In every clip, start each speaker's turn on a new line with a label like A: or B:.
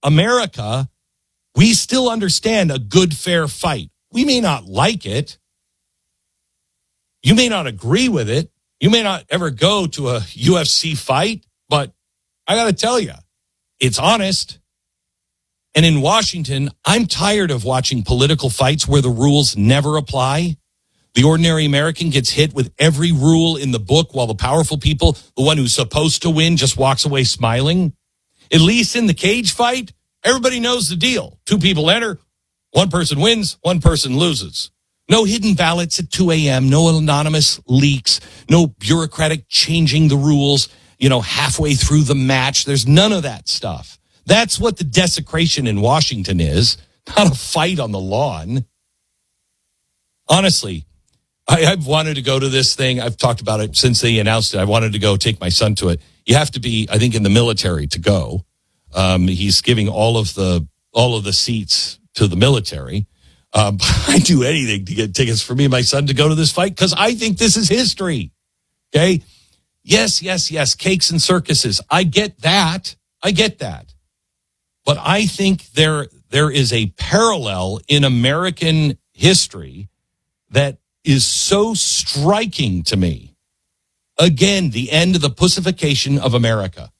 A: America, we still understand a good, fair fight. We may not like it. You may not agree with it. You may not ever go to a UFC fight, but I got to tell you, it's honest. And in Washington, I'm tired of watching political fights where the rules never apply. The ordinary American gets hit with every rule in the book while the powerful people, the one who's supposed to win, just walks away smiling. At least in the cage fight, everybody knows the deal. 2 people enter, 1 person wins, 1 person loses. No hidden ballots at 2 a.m., no anonymous leaks, no bureaucratic changing the rules, halfway through the match. There's none of that stuff. That's what the desecration in Washington is, not a fight on the lawn. Honestly, I've wanted to go to this thing. I've talked about it since they announced it. I wanted to go take my son to it. You have to be, I think, in the military to go. He's giving all of the seats to the military. I'd do anything to get tickets for me and my son to go to this fight because I think this is history. Okay? Yes, cakes and circuses. I get that. But I think there is a parallel in American history that is so striking to me. Again, the end of the pussification of America.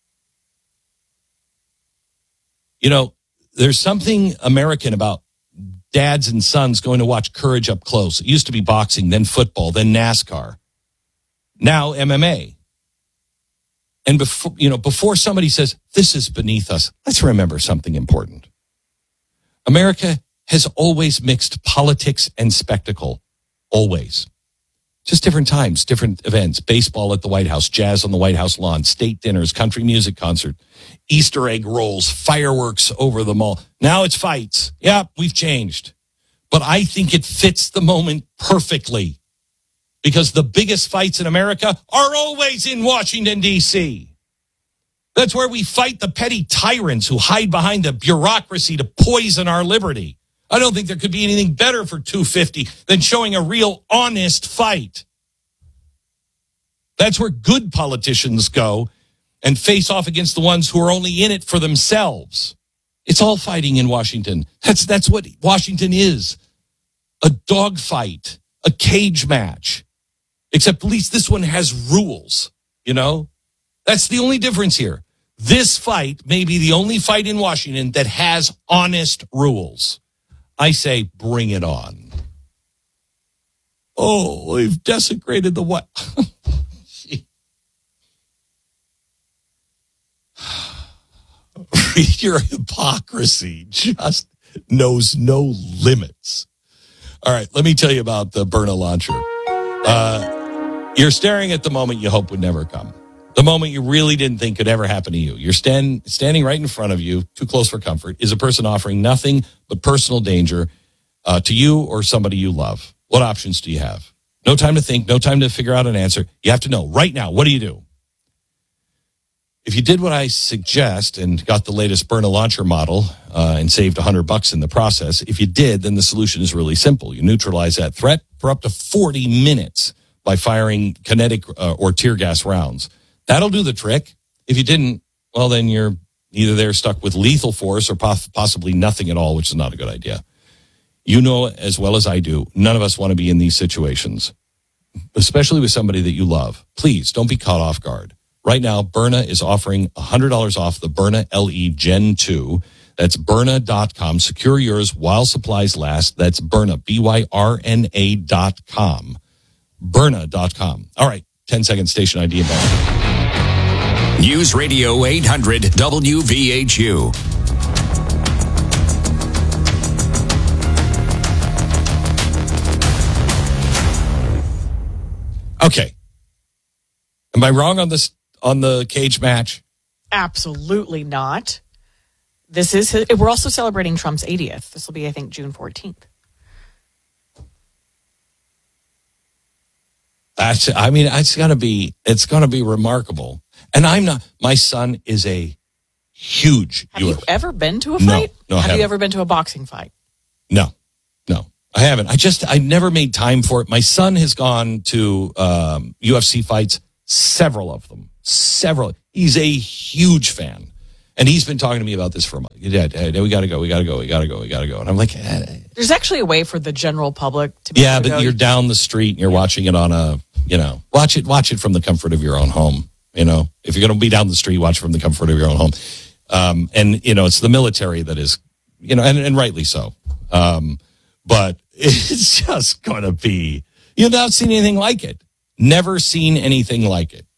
A: There's something American about dads and sons going to watch Courage up close. It used to be boxing, then football, then NASCAR. Now MMA. And before somebody says, this is beneath us, let's remember something important. America has always mixed politics and spectacle. Always. Just different times, different events. Baseball at the White House, jazz on the White House lawn, state dinners, country music concert, Easter egg rolls, fireworks over the mall. Now it's fights. Yeah, we've changed. But I think it fits the moment perfectly because the biggest fights in America are always in Washington, D.C. That's where we fight the petty tyrants who hide behind the bureaucracy to poison our liberty. I don't think there could be anything better for 250 than showing a real honest fight. That's where good politicians go and face off against the ones who are only in it for themselves. It's all fighting in Washington. That's what Washington is. A dogfight, a cage match. Except at least this one has rules, That's the only difference here. This fight may be the only fight in Washington that has honest rules. I say, bring it on. Oh, we've desecrated the what? Your hypocrisy just knows no limits. All right, let me tell you about the Byrna launcher. You're staring at the moment you hope would never come. The moment you really didn't think could ever happen to you. You're standing right in front of you, too close for comfort, is a person offering nothing but personal danger to you or somebody you love. What options do you have? No time to think, no time to figure out an answer. You have to know right now, what do you do? If you did what I suggest and got the latest Byrna launcher model and saved $100 in the process, if you did, then the solution is really simple. You neutralize that threat for up to 40 minutes by firing kinetic or tear gas rounds. That'll do the trick. If you didn't, well, then you're either there stuck with lethal force or possibly nothing at all, which is not a good idea. You know as well as I do, none of us want to be in these situations, especially with somebody that you love. Please don't be caught off guard. Right now, Byrna is offering $100 off the Byrna LE Gen 2. That's Byrna.com. Secure yours while supplies last. That's Byrna, BYRNA.com. Byrna.com. All right, 10-second station ID and back.
B: News Radio 800 WVHU.
A: Okay. Am I wrong on this, on the cage match?
C: Absolutely not. We're also celebrating Trump's 80th. This will be, I think, June 14th.
A: It's going to be remarkable. And my son is a huge
C: Have you ever been to a fight?
A: No,
C: Have you ever been to a boxing fight?
A: No, I haven't. I never made time for it. My son has gone to UFC fights, several of them. He's a huge fan. And he's been talking to me about this for a month. Dad, we got to go. And I'm like,
C: There's actually a way for the general public to be
A: yeah,
C: able to
A: but
C: go.
A: you're down the street and you're watching it on a, watch it from the comfort of your own home. If you're going to be down the street, watch it from the comfort of your own home. And it's the military that is, and rightly so. But it's just going to be, you've not seen anything like it. Never seen anything like it.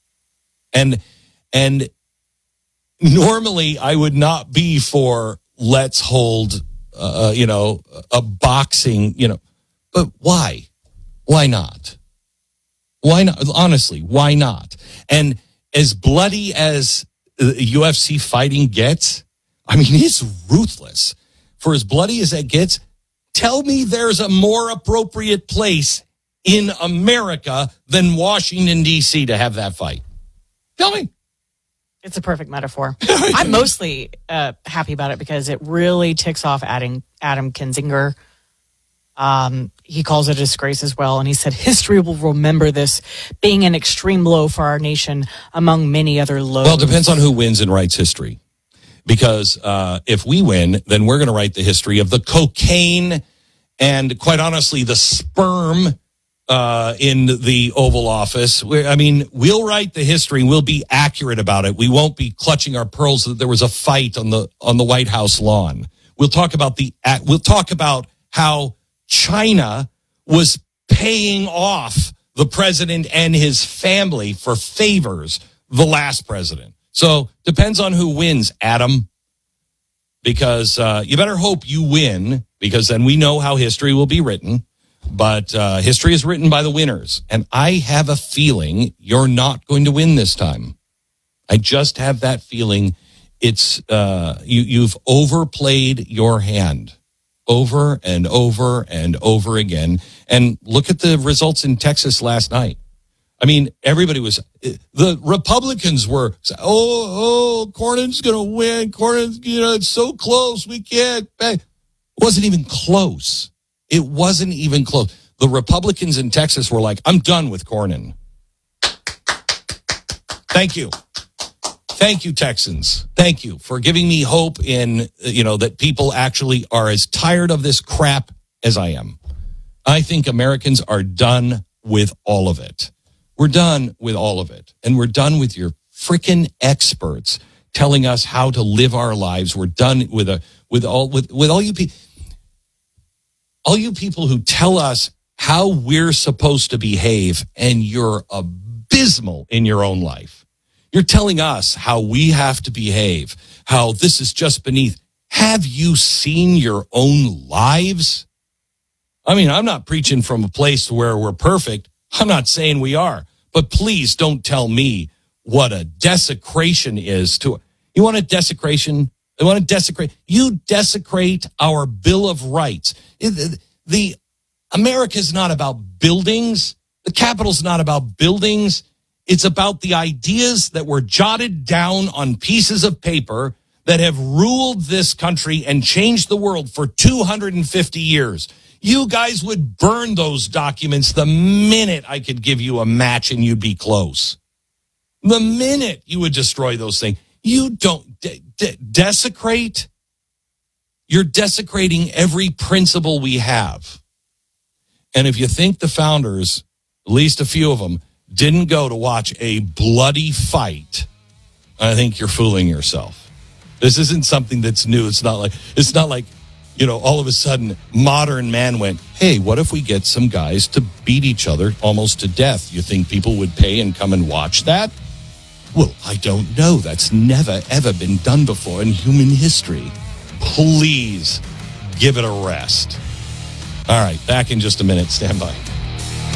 A: And normally I would not be for let's hold, a boxing, but why? Why not? Why not? Honestly, why not? And as bloody as UFC fighting gets, I mean, it's ruthless. For as bloody as it gets, tell me there's a more appropriate place in America than Washington, D.C. to have that fight. Tell me.
C: It's a perfect metaphor. I'm mostly happy about it because it really ticks off Adam Kinzinger. He calls it a disgrace as well. And he said, history will remember this being an extreme low for our nation among many other lows.
A: Well, it depends on who wins and writes history. Because if we win, then we're going to write the history of the cocaine and, quite honestly, the sperm in the Oval Office. We'll write the history. We'll be accurate about it. We won't be clutching our pearls that there was a fight on the White House lawn. We'll talk about how China was paying off the president and his family for favors, the last president. So depends on who wins, Adam, because you better hope you win, because then we know how history will be written. But history is written by the winners. And I have a feeling you're not going to win this time. I just have that feeling. It's you've overplayed your hand over and over and over again. And look at the results in Texas last night. I mean, everybody was, the Republicans were, Cornyn's going to win. Cornyn's, it's so close. We can't. It wasn't even close. It wasn't even close. The Republicans in Texas were like, I'm done with Cornyn. Thank you. Thank you, Texans. Thank you for giving me hope in, that people actually are as tired of this crap as I am. I think Americans are done with all of it. We're done with all of it. And we're done with your freaking experts telling us how to live our lives. We're done with all you people. All you people who tell us how we're supposed to behave, and you're abysmal in your own life. You're telling us how we have to behave, how this is just beneath. Have you seen your own lives? I mean, I'm not preaching from a place where we're perfect. I'm not saying we are. But please don't tell me what a desecration is to. You want a desecration? They want to desecrate. You desecrate our Bill of Rights. The America's not about buildings. The Capitol's not about buildings. It's about the ideas that were jotted down on pieces of paper that have ruled this country and changed the world for 250 years. You guys would burn those documents the minute I could give you a match and you'd be close. The minute you would destroy those things. You don't desecrate. You're desecrating every principle we have. And if you think the founders, at least a few of them, didn't go to watch a bloody fight, I think you're fooling yourself. This isn't something that's new. It's not like, all of a sudden modern man went, hey, what if we get some guys to beat each other almost to death? You think people would pay and come and watch that? Well, I don't know. That's never, ever been done before in human history. Please give it a rest. All right, back in just a minute. Stand by.